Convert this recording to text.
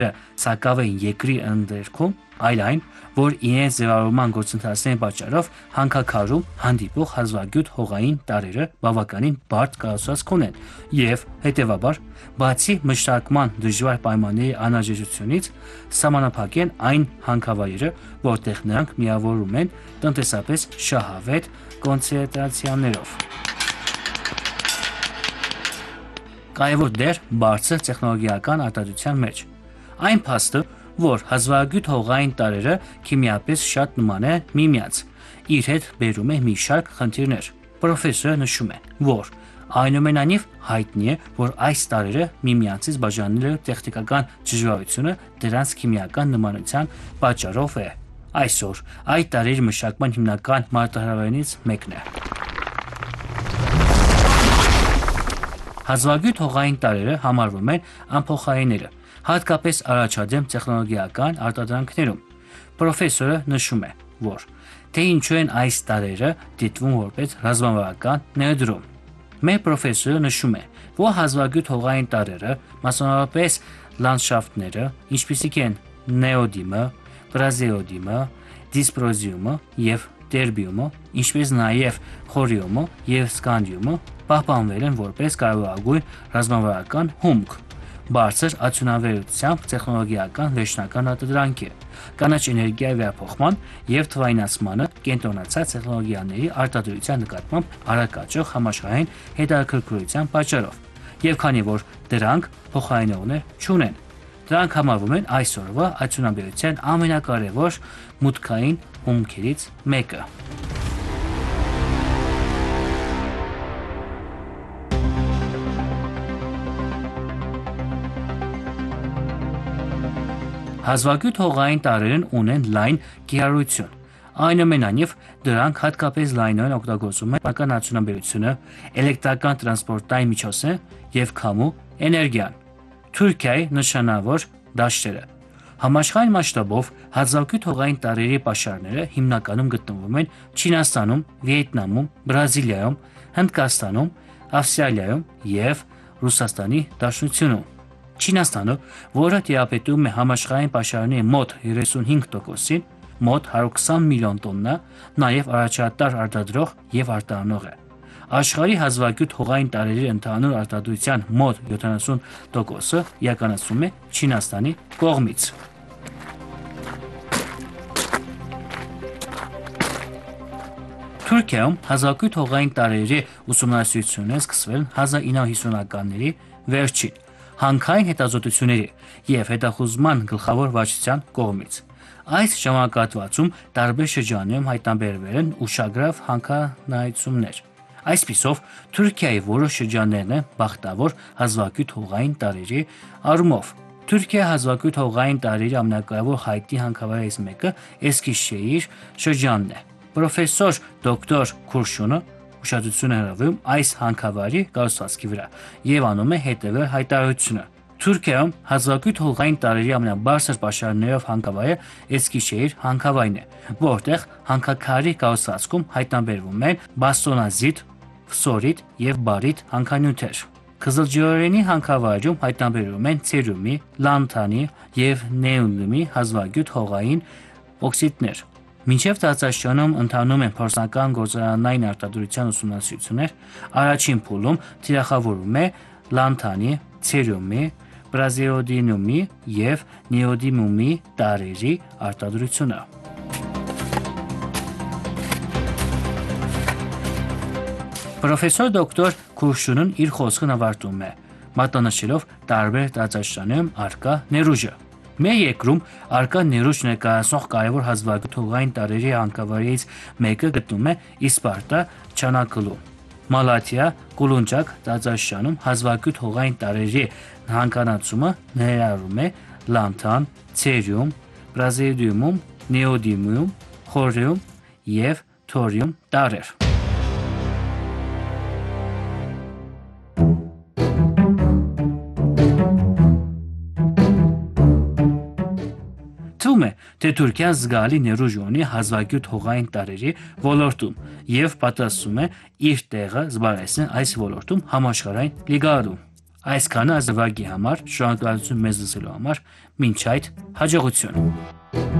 սակավ են երկրի ընդերքում, այլ այն, որ իրենց ձևավորման գործընթացների պատճառով հանքաքարում հանդիպող հազվագյուտ հողային տարրերը բավականին բարդ կառուցվածք ունեն և, հետևաբար, բացի մշակման դժվար պայմանների անհրաժեշտությունից, սահմանափակ են այն հանքավայրերը, որտեղ նրանք միավորվում են տնտեսապես շահավետ կոնցենտրացիաներով։ Կարևոր դեր բարձր տեխնոլոգիական արտադրության մեջ։ Այն փաստը, որ հազվագյուտ հողային տարրերը քիմիապես շատ նման են միմյանց, իր հետ բերում է մի շարք խնդիրներ։ Պրոֆեսորը նշում է, որ այնուամենայնիվ հայտնի է, որ այս տարրերը միմյանցից բաժանելու տեխնիկական դժվարությունը դրանց քիմիական նմանության պատճառով է։ Այսօր այդ տարրերի մշակման հիմնական մարտահրավերներից մեկն է։ Հազվագյուտ հողային տարրերը համարվում են անփոխարինները, հատկապես առաջադեմ տեխնոլոգիական արտադրանքներում։ Պրոֆեսորը նշում է, որ թե ինչու են այս տարրերը դիտվում որպես ռազմավարական ներդրում։ Մեր պրոֆեսորը նշում է, որ հազվագյուտ հողային տարրերը, մասնավորապես լանդշաֆտները, ինչպիսիք են նեոդիմը, պրազեոդիմը, դիսպրոզիումը և տերբիումը, ինչպես նաև խորիումը և սկանդիումը, պահպանվել են որպես կարևորագույն ռազմավարական հումք։ Բարձր արդյունավետությամբ տեխնոլոգիական վերջնական արտադրանք է, կանաչ էներգիայի վերափոխման և թվայնացմանը կենտրոնացած տեխնոլոգիաների արտադրության նկատմամբ արագ աճող համաշխարհային հետաքրքրության պատճառով, և քանի որ դրանք փոխարինողներ չունեն, դրանք համարվում են այսօրվա արդյունաբերության ամենակարևոր մուտքային հումքերից մեկը։ Հազվագյուտ հողային տարրերն ունեն լայն կիրառություն։ Այնուամենայնիվ, դրանք հատկապես լայնորեն օգտագործվում են բնական արդյունաբերությունը, էլեկտրական տրանսպորտային միջոցները և քամու էներգիան։ Թուրքիայի նշանավոր դաշտերը։ Համաշխարհային մասշտաբով հազվագյուտ հողային տարրերի պաշարները հիմնականում գտնվում են Չինաստանում, Վիետնամում, Բրազիլիայում, Հնդկաստանում, Ավստրալիայում և Ռուսաստանի Դաշնությունում։ Չինաստանը, որը տիրապետում է համաշխարհային պաշարների մոտ 35%-ին, մոտ 120 միլիոն տոննա, նաև առաջատար արտադրող և արտահանող է։ Աշխարհի հազվագյուտ հողային տարրերի ընդհանուր արտադրության մոտ 70%-ը իրականացվում է Չինաստանի կողմից։ Թուրքիայում հազվագյուտ հողային տարրերի ուսումնասիրությունները սկսվել են 1950-ականների վերջին հանքային հետազոտությունների և հետախուզման գլխավոր վարչության կողմից։ Այս ժամանակահատվածում տարբեր շրջաններում հայտնաբերվել են ուշագրավ հանքանայություններ։ Այսպիսով, Թուրքիայի որոշ շրջաններն են բախտավոր հազվագյուտ հողային տարրերի առումով։ Թուրքիայի հազվագյուտ հողային տարրերի ամենակարևոր հայտնի հանքավայրերից մեկը Էսքիշեհիր շրջանն է։ Պրոֆեսոր դոկտոր Քուրշունը ուշադրություն է հրավիրում այս հանքավայրի կառուցվածքի վրա և անում է հետևյալ հայտարարությունը. Թուրքիայում հազվագյուտ հողային տարրերի ամենաբարձր պաշարներով հանքավայրը Էսքիշեհիր հանքավայրն է, որտեղ հանքաքարերի կառուցվածքում հայտնաբերվում են բաստոնազիտ, ֆսորիտ և բարիտ հանքանյութեր։ Կզլջիորենի հանքավայրում հայտնաբերվում են ցերիումի, լանթանի և նեոդիմի հազվագյուտ հողային օքսիդներ։ Մինչև տարածաշրջանում ընթանում են փորձնական գործարանային արտադրության ուսումնասիրություններ, առաջին փուլում թիրախավորվում է լանթանի, ցերիումի, պրազեոդիմի և նեոդիմի տարրերի արտադրությունը։ Պրոֆեսոր դոկտոր Քուրշունն իր խոսքն ավարտում է, մատնանշելով տարբեր տարածաշրջաններում առկա ներուժը։ Մեր երկրում առկա ներուժ ներկայացնող կարևոր հազվագյուտ հողային տարրերի հանքավայրերից մեկը գտնվում է Իսպարտա Չանաքլում։ Մալաթիա Կուլունջակ տարածաշրջանում հազվագյուտ հողային տարրերի հանքանացումը ներառում է լանթան, ցերիում, պրազեոդիում, նեոդիմիում, խորիում և թորիում տարրեր։ Թվում է, թե Թուրքիան զգալի ներուժ ունի հազվագյուտ հողային տարրերի ոլորտում և պատրաստվում է իր տեղը զբաղեցնել այս ոլորտում համաշխարհային լիգայում։ Այսքանը ազնվագի համար, շնորհակալություն մեզ լսելու համար, մինչ այդ հաջողություն։